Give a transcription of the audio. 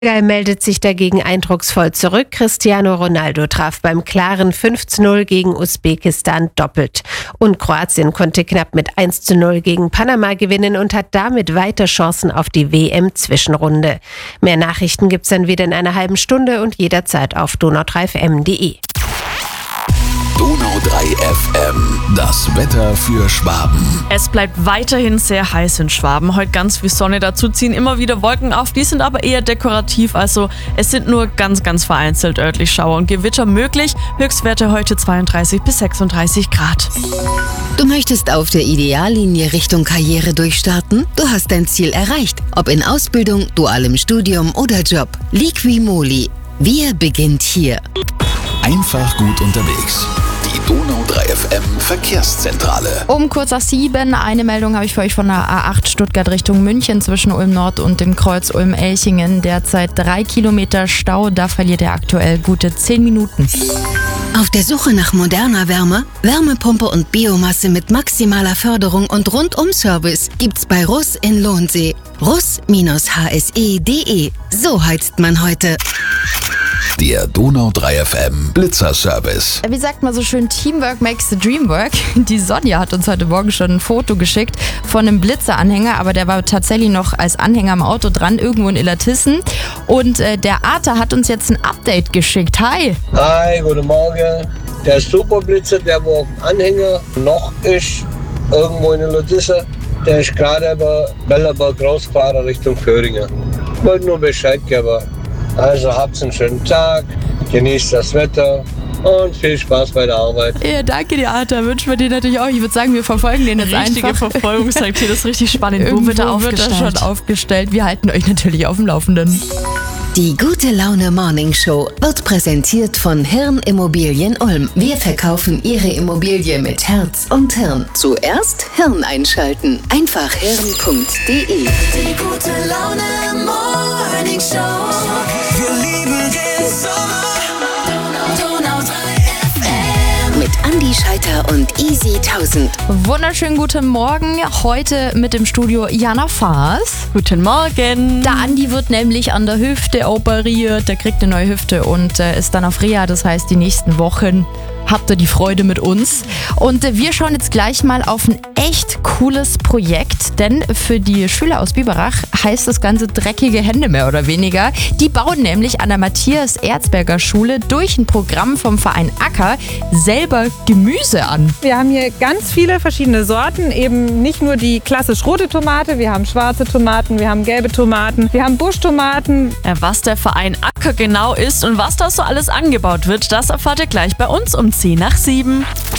Portugal meldet sich dagegen eindrucksvoll zurück. Cristiano Ronaldo traf beim klaren 5:0 gegen Usbekistan doppelt. Und Kroatien konnte knapp mit 1:0 gegen Panama gewinnen und hat damit weiter Chancen auf die WM-Zwischenrunde. Mehr Nachrichten gibt's dann wieder in einer halben Stunde und jederzeit auf donau3fm.de. Donau 3 FM, das Wetter für Schwaben. Es bleibt weiterhin sehr heiß in Schwaben. Heute ganz viel Sonne, dazu ziehen immer wieder Wolken auf. Die sind aber eher dekorativ, also es sind nur ganz vereinzelt örtlich Schauer und Gewitter möglich. Höchstwerte heute 32 bis 36 Grad. Du möchtest auf der Ideallinie Richtung Karriere durchstarten? Du hast dein Ziel erreicht, ob in Ausbildung, dualem Studium oder Job. Liqui-Moly. Wir beginnt hier. Einfach gut unterwegs. Die Donau 3 FM Verkehrszentrale. Um kurz nach 7 eine Meldung habe ich für euch von der A8 Stuttgart Richtung München zwischen Ulm Nord und dem Kreuz Ulm-Elchingen. Derzeit 3 Kilometer Stau, da verliert ihr aktuell gute 10 Minuten. Auf der Suche nach moderner Wärme, Wärmepumpe und Biomasse mit maximaler Förderung und Rundum-Service gibt's bei Russ in Lohnsee. russ-hse.de. So heizt man heute. Der Donau 3 FM Blitzerservice. Wie sagt man so schön, Teamwork makes the dream work. Die Sonja hat uns heute Morgen schon ein Foto geschickt von einem Blitzeranhänger, aber der war tatsächlich noch als Anhänger am Auto dran, irgendwo in Illertissen. Und der Arthur hat uns jetzt ein Update geschickt. Hi! Hi, guten Morgen. Der Superblitzer, der wo auf dem Anhänger noch ist, irgendwo in Illertissen, der ist gerade über Bellerberg rausgefahren Richtung Föhringen. Ich wollte nur Bescheid geben. Also habt einen schönen Tag, genießt das Wetter und viel Spaß bei der Arbeit. Ja, danke dir, Arthur. Wünschen wir dir natürlich auch. Ich würde sagen, wir verfolgen den jetzt Richtige einfach. Verfolgungsjagd, das ist richtig spannend. Wo wird er schon aufgestellt? Wir halten euch natürlich auf dem Laufenden. Die Gute Laune Morning Show wird präsentiert von Hirn Immobilien Ulm. Wir verkaufen Ihre Immobilie mit Herz und Hirn. Zuerst Hirn einschalten. Einfach hirn.de. Die Gute Laune Morning Show. Wir lieben den Sommer. Donau 3 FM. Mit Andi Scheiter und Easy 1000. Wunderschönen guten Morgen. Heute mit im Studio Jana Faas. Guten Morgen. Der Andi wird nämlich an der Hüfte operiert. Der kriegt eine neue Hüfte und ist dann auf Reha. Das heißt, die nächsten Wochen habt ihr die Freude mit uns. Und wir schauen jetzt gleich mal auf ein echt cooles Projekt, denn für die Schüler aus Biberach heißt das Ganze dreckige Hände mehr oder weniger. Die bauen nämlich an der Matthias-Erzberger-Schule durch ein Programm vom Verein Acker selber Gemüse an. Wir haben hier ganz viele verschiedene Sorten, eben nicht nur die klassisch rote Tomate, wir haben schwarze Tomaten, wir haben gelbe Tomaten, wir haben Buschtomaten. Was der Verein Acker genau ist und was da so alles angebaut wird, das erfahrt ihr gleich bei uns um 6:50.